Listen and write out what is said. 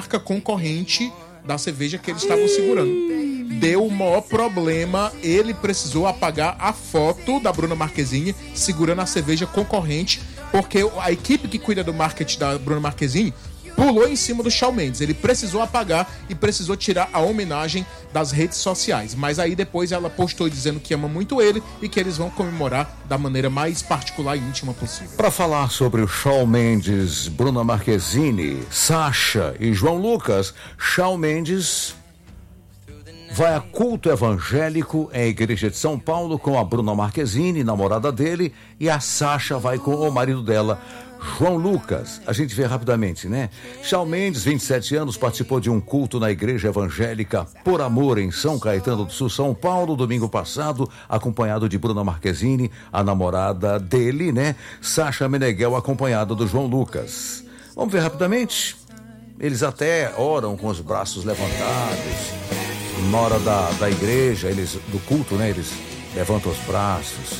marca concorrente da cerveja que eles estavam segurando. Deu o maior problema, ele precisou apagar a foto da Bruna Marquezine segurando a cerveja concorrente, porque a equipe que cuida do marketing da Bruna Marquezine pulou em cima do Shawn Mendes. Ele precisou apagar e precisou tirar a homenagem das redes sociais. Mas aí depois ela postou dizendo que ama muito ele e que eles vão comemorar da maneira mais particular e íntima possível. Para falar sobre o Shawn Mendes, Bruna Marquezine, Sasha e João Lucas, Shawn Mendes vai a culto evangélico em Igreja de São Paulo com a Bruna Marquezine, namorada dele, e a Sasha vai com o marido dela, João Lucas. A gente vê rapidamente, né? Shawn Mendes, 27 anos, participou de um culto na Igreja Evangélica Por Amor em São Caetano do Sul, São Paulo, domingo passado, acompanhado de Bruna Marquezine, a namorada dele, né? Sasha Meneghel, acompanhada do João Lucas. Vamos ver rapidamente? Eles até oram com os braços levantados. Na hora da igreja, do culto, né? Eles levantam os braços.